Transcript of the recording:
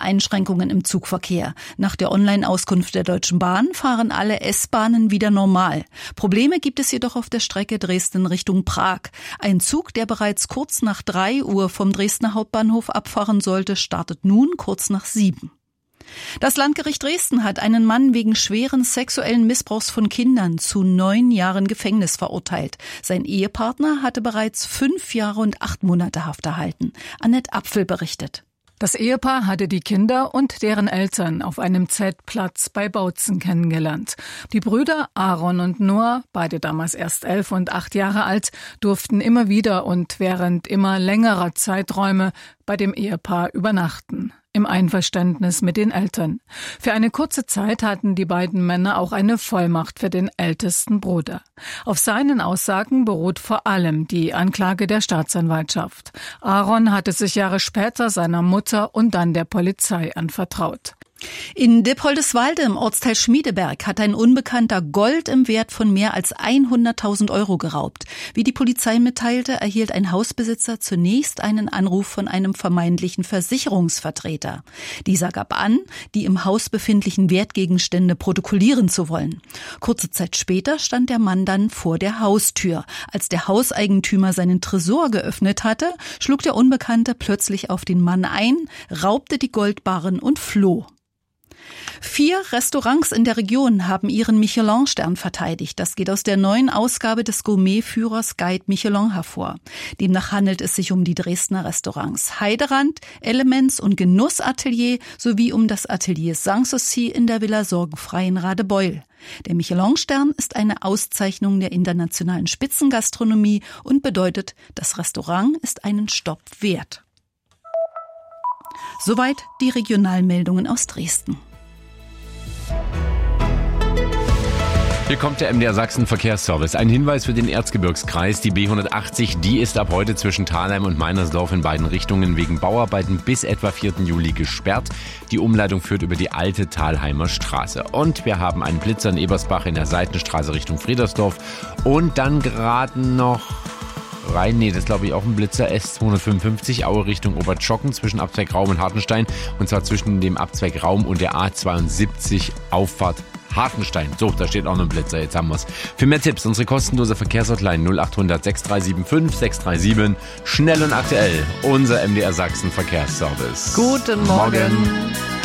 Einschränkungen im Zugverkehr. Nach der Online-Auskunft der Deutschen Bahn fahren alle S-Bahnen wieder normal. Probleme gibt es jedoch auf der Strecke Dresden Richtung Prag. Ein Zug, der bereits kurz nach 3 Uhr vom Dresdner Hauptbahnhof abfahren sollte, startet nun kurz nach 7. Das Landgericht Dresden hat einen Mann wegen schweren sexuellen Missbrauchs von Kindern zu 9 Jahren Gefängnis verurteilt. Sein Ehepartner hatte bereits 5 Jahre und 8 Monate Haft erhalten. Annette Apfel berichtet. Das Ehepaar hatte die Kinder und deren Eltern auf einem Zeltplatz bei Bautzen kennengelernt. Die Brüder Aaron und Noah, beide damals erst 11 und 8 Jahre alt, durften immer wieder und während immer längerer Zeiträume bei dem Ehepaar übernachten. Im Einverständnis mit den Eltern. Für eine kurze Zeit hatten die beiden Männer auch eine Vollmacht für den ältesten Bruder. Auf seinen Aussagen beruht vor allem die Anklage der Staatsanwaltschaft. Aaron hatte sich Jahre später seiner Mutter und dann der Polizei anvertraut. In Dippoldeswalde im Ortsteil Schmiedeberg hat ein Unbekannter Gold im Wert von mehr als 100.000 Euro geraubt. Wie die Polizei mitteilte, erhielt ein Hausbesitzer zunächst einen Anruf von einem vermeintlichen Versicherungsvertreter. Dieser gab an, die im Haus befindlichen Wertgegenstände protokollieren zu wollen. Kurze Zeit später stand der Mann dann vor der Haustür. Als der Hauseigentümer seinen Tresor geöffnet hatte, schlug der Unbekannte plötzlich auf den Mann ein, raubte die Goldbarren und floh. 4 Restaurants in der Region haben ihren Michelin-Stern verteidigt. Das geht aus der neuen Ausgabe des Gourmetführers Guide Michelin hervor. Demnach handelt es sich um die Dresdner Restaurants Heiderand, Elements und Genussatelier sowie um das Atelier Sanssouci in der Villa Sorgenfrei in Radebeul. Der Michelin-Stern ist eine Auszeichnung der internationalen Spitzengastronomie und bedeutet, das Restaurant ist einen Stopp wert. Soweit die Regionalmeldungen aus Dresden. Hier kommt der MDR Sachsen Verkehrsservice. Ein Hinweis für den Erzgebirgskreis. Die B180, die ist ab heute zwischen Thalheim und Meinersdorf in beiden Richtungen wegen Bauarbeiten bis etwa 4. Juli gesperrt. Die Umleitung führt über die alte Thalheimer Straße. Und wir haben einen Blitzer in Ebersbach in der Seitenstraße Richtung Friedersdorf. Und dann gerade noch rein, das glaube ich auch ein Blitzer, S255, Aue Richtung Obertschocken zwischen Abzweig Raum und Hartenstein. Und zwar zwischen dem Abzweig Raum und der A72 Auffahrt Hartenstein. So, da steht auch noch ein Blitzer, jetzt haben wir's. Für mehr Tipps, unsere kostenlose Verkehrshotline 0800 6375 637. Schnell und aktuell, unser MDR Sachsen Verkehrsservice. Guten Morgen.